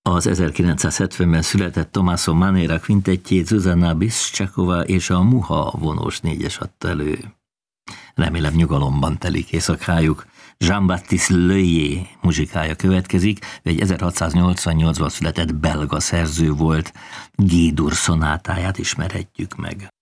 Az 1970-ben született Tommaso Manera kvintettjét Zuzanna Biszcsakova és a Muha vonós négyes adta elő. Remélem nyugalomban telik éjszakájuk. Jean-Baptiste Leuillet muzsikája következik, egy 1688-ban született belga szerző volt, G-dur szonátáját ismerhetjük meg.